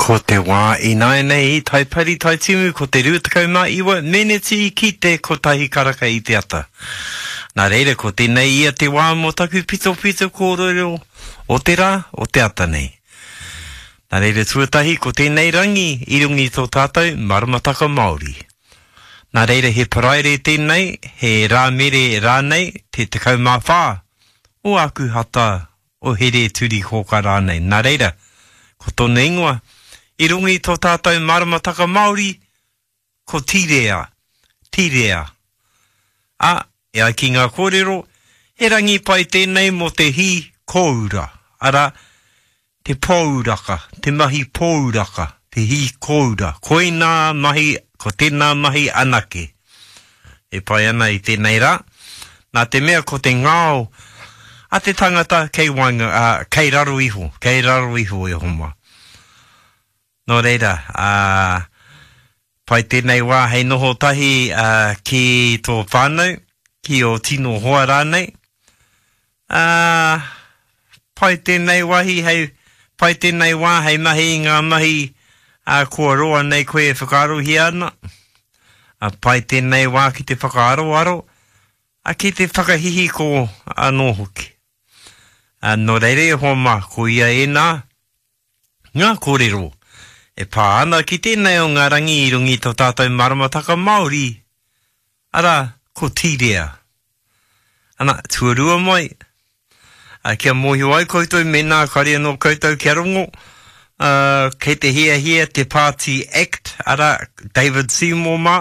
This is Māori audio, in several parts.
Ko te wā I nai nei I tai pari tai timu ko te rūtakau mā iwa meneti I ki te kotahi karaka I te ata. Nā reira ko tēnei ia te wā mo taku pito pito kōrero o te rā o te ata nei. Nā reira tuatahi ko tēnei rangi I rungi tō tātou maramataka Māori. Nā reira he paraire tēnei, he rā mere rānei te tekau mā whā o aku hata o here turi hoka rānei. Nā reira, ko tōna ingoa, I rungi tō tātou maramataka Māori, ko tīrea, tīrea. E ai ki ngā kōrero, he rangi pai tēnei mo te hi kōura. Ara, te pōuraka, te mahi pōuraka, te hi kōura. Koe nā mahi, ko tēnā mahi anake. E pai ana I tēnei rā. Nā te mea ko te ngāo, a te tangata kei wanga, kei raro iho e homa. Nō reira, pai tēnei wā hei noho tahi ki tō whānau, ki o tino hoa rānei. Pai tēnei wā hei mahi ngā mahi kua roa nei koe e whakarohi ana. Pai tēnei wā ki te whakaaro, ki te whakahihi ko anō hoki. Nō reire homa, ko ia e nā, ngā kōrero. E pā ana ki tēnei o ngā rangi I rungi tō tātou maramataka Māori. Ara, ko tīrea. Ana, tuarua mai. Kia mohi wai koutou me nā karea no koutou kia rongo. Kei te hia te Party Act. Ara, David Seymour mā.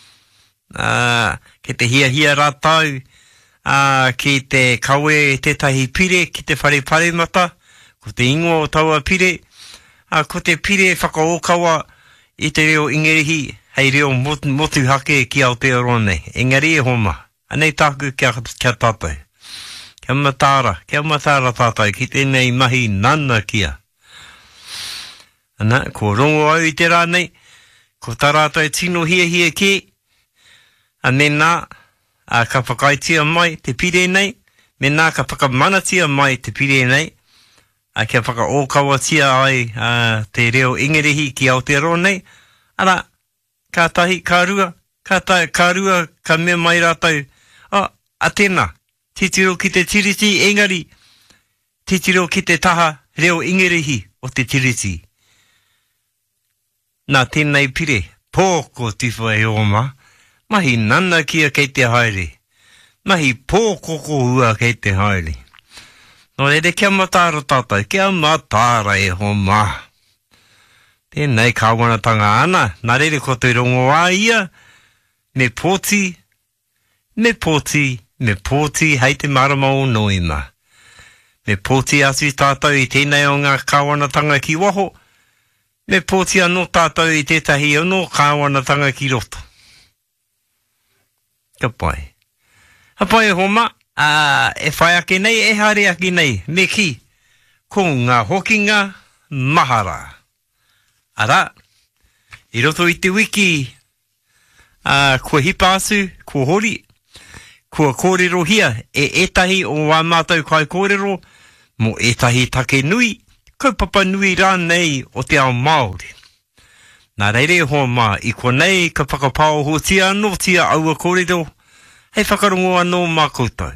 Kei te hia rātau. Ki te kawe tētahi pire, ki te whare paremata. Ko te ingoa o taua pire. Ko te pire whakaokawa I te reo ingerihi, hei reo motu hake ki Aotearoa nei. Engari e homa. Anei tāku kia tātou. Kia matāra tātou ki tēnei mahi nana kia. Ana, ko rongo au I te rā nei, ko tā rātou tino hia ki. Ane nā, ka whakaitia mai te pire nei, me nā ka whakamanatia mai te pire nei. Kia whakaokawatia ai te reo ingerihi ki Aotearoa nei. Ara, ka tahi, ka rua, ka mea mai rātou. A tēnā, titiro ki te tiriti, engari, titiro ki te taha reo ingerihi o te tiriti. Nā tēnei pire, pōko tiwha e oma, mahi nana kia kei te haere, mahi pōkoko ua kei te haere. Nō reire, kia matāra tātou, kia matāra e homa. Tēnei kāwanatanga ana, nā reire ko te rongo wā ia, me pōti, hei te marama o noima. Me pōti atu tātou I tēnei o ngā kāwanatanga ki waho, me pōti anō tātou I tētahi anō kāwanatanga ki roto. Ka pai. Ha pai e homa. E whai ake nei, e hare ake nei, me ki, ko ngā hokinga mahara. Ara, I roto I te wiki, kua hipa asu, kua hori, kua kōrero hia, etahi o wā mātou kai kōrero, mo etahi take nui, kaupapa nui rā nei o te ao Māori. Nā reire hoa mā, I kua nei, ka whakapao ho tia anō tia aua kōrero, hei whakarongo anō mā koutou.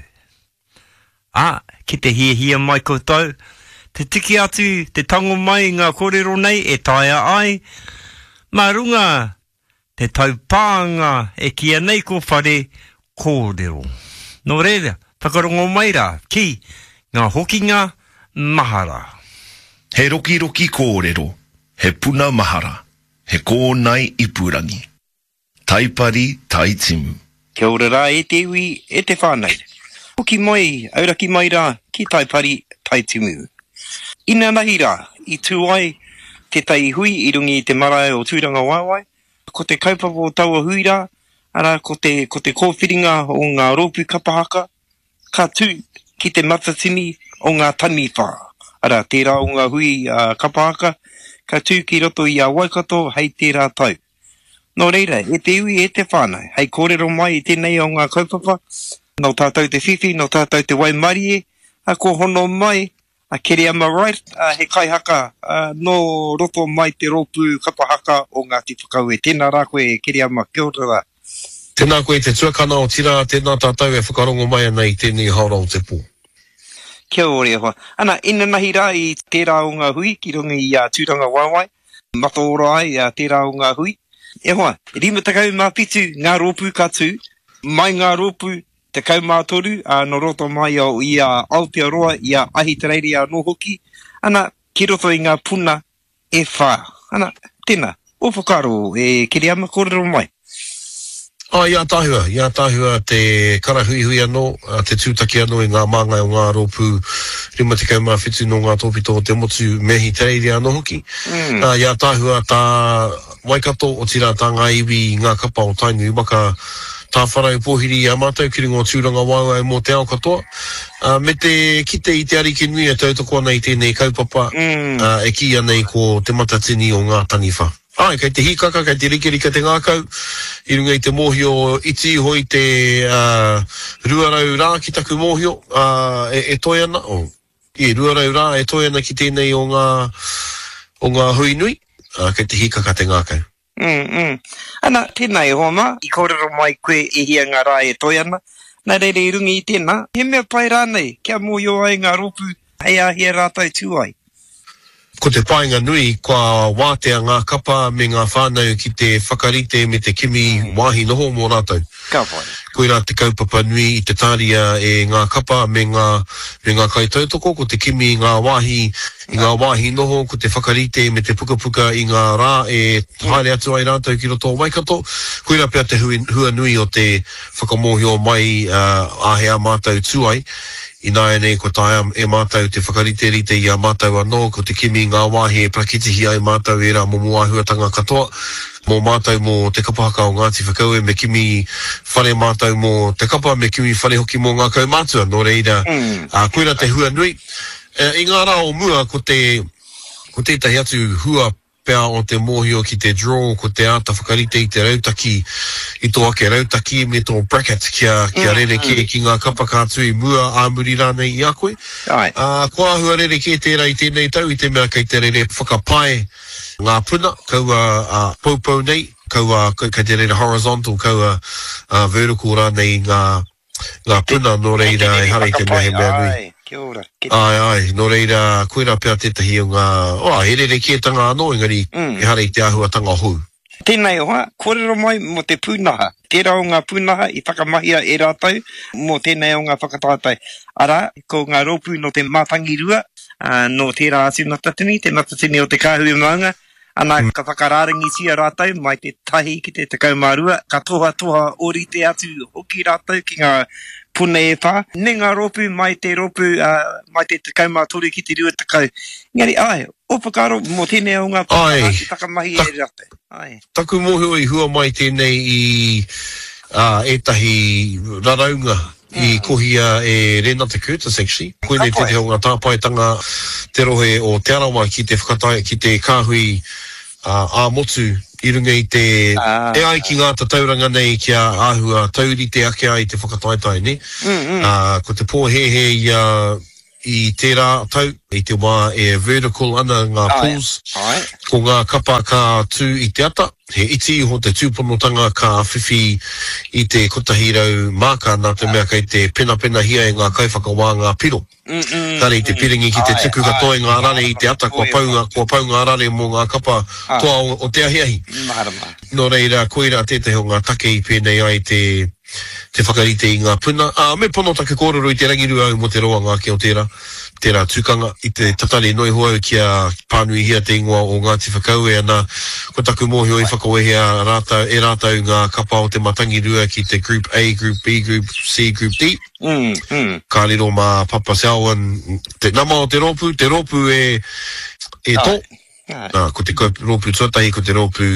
Ki te hia mai koutou, te tiki atu, te tango mai ngā kōrero nei, e taia ai, mā runga, te taupānga, e kia nei ko whare kōrero. Nō reira, whakarongo mai rā, ki ngā hokinga mahara. He roki kōrero, he puna mahara, he kōnai ipurangi. Taipari taitimu. Kia ora rā e te iwi, e te whānau. Hoki mai, auraki mai rā, ki taipari taitimu. Ina nahi rā, I tū ai, te tai hui, I rungi I te marae o tūranga waiwai. Ko te kaupapa o taua hui rā, ara ko te kōwhiringa o ngā rōpu kapahaka. Ka tū ki te matatini o ngā tani whā. Ara, tērā o ngā hui kapahaka, ka tū ki roto I a Waikato, hei tērā tau. Nō reira, e te iwi, e te whānau, hei kōrero mai I tēnei o ngā kaupapa, no tātou te whiwhi, no tātou te waimarie, ko hono mai, Kere ama right, he kaihaka no roto mai te ropu kapahaka o Ngāti Whakau. Tēnā rā koe, Kere ama, kia ora rā. Tēnā koe te tuakana o tira, tēnā tātou e whakarongo mai ana I tēnei haora o te pō. Kia ora hoa. Ana, ina nahi rā I tērā o ngā hui, ki runga I tūranga waiwai, mato ora ai tērā o ngā hui. E hoa, rima takau mā pitu, ngā rōpū katu, mai ngā rōpū, te kaumātoru, no roto mai o I Aotearoa, I ahi te reiri no hoki. Ana, ki roto I ngā puna e whā. Ana, tēnā, o whakaro, Kere ama kōrero mai. Ia tāhua te karahuihui anō, te tūtaki anō I ngā māngai o ngā rōpū, rima te kaumāwhitu no ngā tōpito o te motu mehi te reiri anō hoki. Ia tāhua tā waikato o tira tā ngā iwi ngā kapa o tainu I waka tā wharau pōhiri a mātou ki ringo tūranga waiwai mō te ao katoa. Me te kite I te ariki nui e tautoko ana I tēnei kaupapa, e ki anei ko te matatini o ngā taniwha. Kei te hikaka, kei te rikirika te ngākau, I runga I te mōhio iti hoi te ruarau rā ki taku mōhio e toi ana. Ruarau rā e toi ana ki tēnei o ngā hui nui, kei te hikaka te ngākau. Ana, tēnā e homa, I kōrero mai koe e hia ngā rā e toi ana. Nā reire I rungi I tēnā, he mea pai rānei, kia mōhio ai ngā rōpū, hei ahia rātou tū ai. Ko te painga nui, kua wātea ngā kapa me ngā whānau ki te whakarite me te kimi wāhi noho mō rātou. Ka whai. Koe rā te kaupapa nui I te tāria e ngā kapa me ngā kaitautoko, ko te kimi I ngā wāhi noho, ko te whakarite me te pukapuka I ngā rā e haere atu ai rātou ki roto o Waikato. Koe rā pia te hua nui o te whakamōhio mai āhea mātou tūai. I nā nei ko taia e mātou te whakarite rite I a mātou anō, ko te kimi ngā wāhi e prakitihi ai mātou e rā momo āhuatanga katoa, mō mātou mō te kapahaka o Ngāti Whakau e me kimi whare mātou mō te kapa, me kimi whare hoki mō ngā kaumātua, nō reira, koe rā te hua nui. I ngā rā o mua ko tētahi atu hua pēr o te mōhio ki te draw, ko te āta whakarite I te rautaki, I tō ake rautaki, me tō bracket kia rere ke ki ngā kapa kātui mua āmuri rānei I a koe. Kua ahua rere ke tērā I tēnei tau, I te mea kei te rere whakapae ngā puna, kaua paupau nei, kaua kei te rere horizontal, kaua vertical rānei ngā puna, no reira e hara I te mea he mea nui. Kia ora. Nō reira, koe rā pēr tētahi o ngā, he rere kētanga anō, engari, e hara I te ahuatanga hou. Tēnei hoa, kōrero mai mo te pūnaha. Tērā o ngā pūnaha I whakamahia e rātou, mo tēnei o ngā whakatātai. Ara, ko ngā rōpū no te mātangirua, no tērā atu natatini, te natatini o te kāhui maunga, ana ka whakarārangi sia rātou, mai te tahi ki te kaumārua, ka toha ori te atu hoki rātou ki ngā puna e whā. Ne ngā rōpū mai te rōpū, mai te kaumātori ki te rua takau. Ngari, o whakaro mo tēnei o ngā pūnaha ki takamahi e rātou. Taku mōhio I hua mai tēnei I etahi raraunga I kohia e Renata Curtis, actually. Koene te o ngā tāpaitanga te rohe o te arawa ki te whakatai, ki te kāhui āmotu I runga I te e ai ki ngā tauranga nei kia āhua tauri te ake ai te whakataitai, ne? Ko te pōhehe I tērā tau, I te wā e vertical ana ngā pools, ko ngā kapa ka tū I te ata, he iti ho te tūponotanga ka whiwhi I te kotahirau māka nā te mea kei te pena hia e ngā kauwhakawā ngā piro. Tare I te piringi ki te tuku katoe ngā rare I te ata, kua pau ngā rare mō ngā kapa toa o te ahiahi. Nō reira, koeira tētahi o ngā take I pēnei ai te whakarite I ngā puna. Me pono take kōrero I te rangirua au mo te roa ngā ki o tērā tūkanga I te tatari noi hoa kia pānui hia te ingoa o Ngāti Whakau e ana ko taku mōhio I whakawehea rātau ngā kapa o te matangirua ki te Group A, Group B, Group C, Group D. Ka riro mā papa seawan te nama o te rōpū e tō. Ko te rōpū tuatahi, ko te rōpū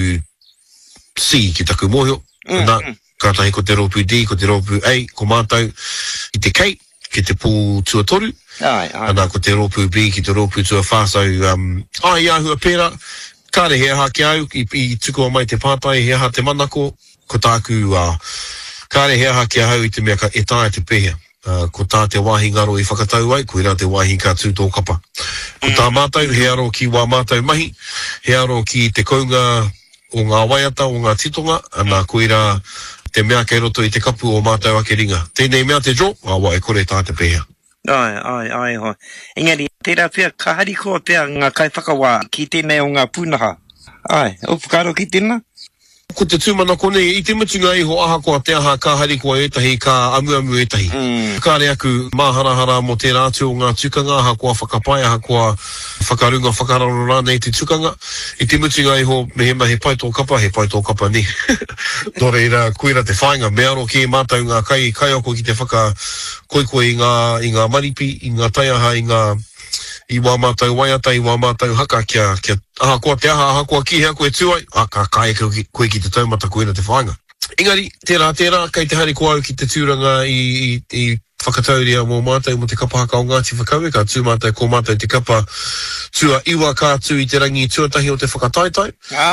C ki taku mōhio. Kātahi ko te rōpū D, ko te rōpū A, ko mātou I te K, ki te pū tuatoru. Ana ko te rōpū B, ki te rōpū tua whāsau. I ahua pēra, kāre he aha ki au, I tukua mai te pātai, he aha te manako, ko tāku kāre he aha ki au I te mea ka e tāia te pēhea. ko tā te wāhi ngaro I whakatau ai, koe rā te wāhi ka tūtō kapa. Ko tā mātou, he aro ki wā mātou mahi, he aro ki te kaunga o ngā waiata, o ngā titonga, ana koe rā te mea kei roto I te kapu o mātou ake ringa. Tēnei mea te jo, awa e kore tā te pēhea. Ai, hoi. Engari, tērā pia, ka hari koa pia ngā kai whakawā ki tēnei o ngā pūnaha. Ai, upu karo ki tēnā? Ko te tūmana kone, I te mutunga iho ahakoa te aha ka hari koa etahi, ka amu etahi. Kāre aku māharahara mo te rātu o ngā tukanga, ahakoa whakapai, ahakoa whakarunga, whakararo rānei te tukanga. I te mutunga iho, mehema he pai tō kapa ni. Tō reira, koera te whainga, me aro ke mātou ngā kai oko ki te whakakoikoe I ngā maripi, I ngā taiaha, I wā mātou waiata, I wā mātou haka kia ahakoa te ahakoa ki hea koe tūai, ka kai koe ki te taumata koera te whainga. Engari, tērā, kei te hari koa au ki te tūranga I whakatauria mō mātou mo te kapa haka o Ngāti Whakaue, ka tū mātou ko mātou te kapa tua iwa kā tū I te rangi tuatahi o te whakataitai.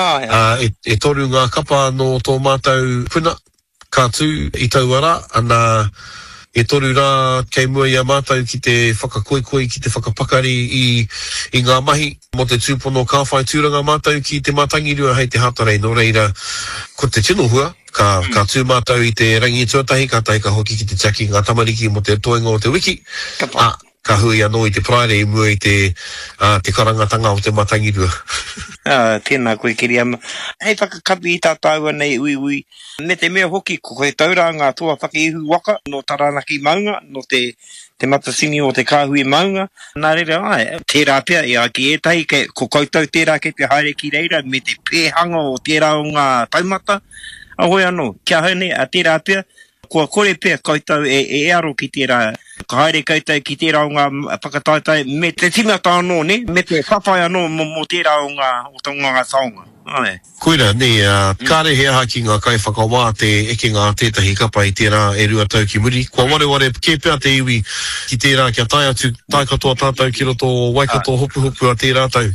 E toru ngā kapa no tō mātou puna, kā tū I tauara, ana e toru rā kei mua I a mātou ki te whakakoikoi, ki te whakapakari I ngā mahi, mo te tūpono ka whai tūranga mātou ki te mātangirua hei te hatarei, no reira, ko te tino hua, ka tū mātou I te rangi tuatahi, ka taika hoki ki te taki ngā tamariki mo te toenga o te wiki, ka hui anō I te praere I mua I te karangatanga o te matangirua. Tēnā koe kiri ama. Hei whakakapi I tā tāua nei ui. Me te mea hoki, ko koe taura ngā toa whakeihu waka, no taranaki maunga, no te matasini o te kāhui maunga. Nā reira, tērā pia I a ki etahi, ko koutou tērā ke te haere ki reira, me te pēhanga o tērā o ngā taumata. Ahoi anō, kia haune, a tērā pia, kua kore pia koutou e aro ki tērā. Ka haere koutou ki tērā o ngā whakataitai, me te timata anō, ne? Me te whawhai anō mo tērā o ngā saonga. Koera, kāre he aha ki ngā kai whakawā te eke ngā tētahi kapa I tērā e rua tau ki muri. Kua wareware ke pia te iwi ki tērā kia tai atu tai katoa tātou ki roto waikato hopu a tērā tau.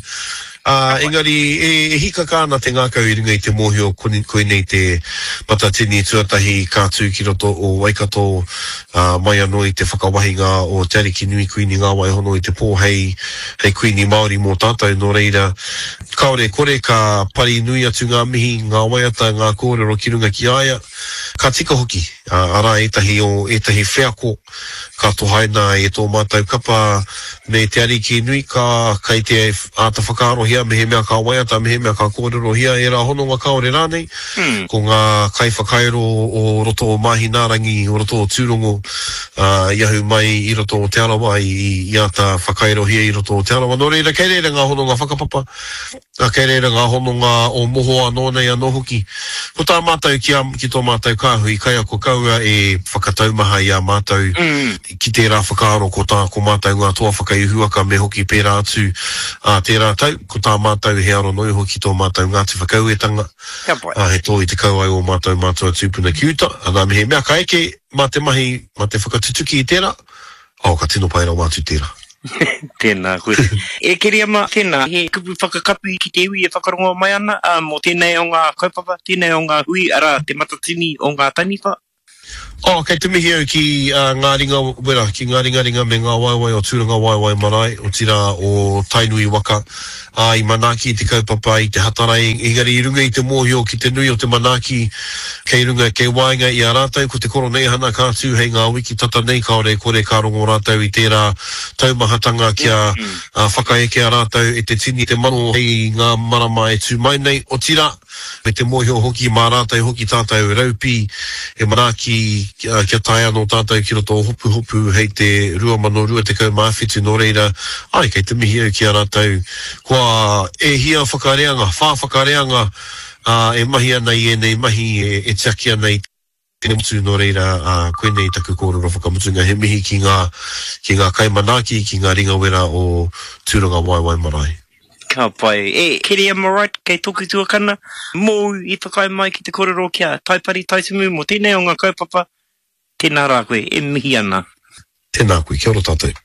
Engari, e hika kāna te ngākau I runga I te mōhio koe nei te patatini tuatahi kātū ki roto o Waikato mai anō I te whakawahinga o te ariki nui kuini ngā waihono I te pō hei kuini Māori mō tātou no reira. Kaore kore ka pari nui atu ngā mihi, ngā waiata, ngā kōrero ki runga ki aia. Ka tika hoki, ara etahi wheako ka tohaina E tō mātou kapa me te ariki nui kai te ata whakaaro hia, me he mea ka waiata, me he mea ka kōrero hia, E rā hononga kaore rānei, ko ngā kai whakaero o roto o mahi nārangi, o roto o tūrongo, iahu mai I roto o te arawa, I ata whakaero hia I roto o te arawa. No reira, kei reira ngā hononga whakapapa, kei reira ngā hononga o moho anō nei anō hoki. Ko tā mātou ki tō mātou kāhui, kai ako kaua e whakataumaha I a mātou, ki tērā whakaaro ko mātou ngā toa whakaihuaka me hoki pērā atu tērā tau, ko tā mātou he aro noi hoki tō mātou Ngāti Whakauetanga, he tō I te kauai o mātou tūpuna ki uta, ana me he mea ka eke, mā te mahi, mā te whakatutuki I tērā, ka tino pai rau mātu tērā. Tēnā koe. E kere ama, tēnā, he kupu whakakapi ki te iwi e whakarongo mai ana, mo tēnei o ngā kaupapa, tēnei o ngā hui, ara te matatini o ngā taniwha. Kei te mihi au ki ngā ringa wera, ki ngā ringa me ngā waiwai o tūranga waiwai marae, o tira o tainui waka, I manaki I te kaupapa I te hatarai, engari I runga I te mōhio ki te nui o te manaki, kei runga kei wainga I a rātou, ko te koro nei hana kātū hei ngā wiki tata nei kaore kore kā rongo rātou I tērā taumahatanga kia whakaeke a rātou, e te tini te mano hei ngā marama e tū mai nei, o tira, me te mōhio hoki mā rātou hoki tātou raupi, e manaki kia tai anō tātou ki roto hopu hei te rua mano rua te kau māwhitu no reira, kei te mihi au ki a rātou, kua e hia whakareanga, whakareanga, e mahi ana I nei mahi e tiaki ana I te mutu no reira, koe nei taku kōrero whakamutunga, he mihi ki ngā kai manaki, ki ngā ringa wera o tūranga waiwai marae. Ka pai. Kere ama right, kei toku tuakana, mō I whakai mai ki te kōrero kia taipari taitumu mo tēnei o ngā kaupapa, tēnā rā koe, e mihi ana. Tēnā koe, kia ora tātou.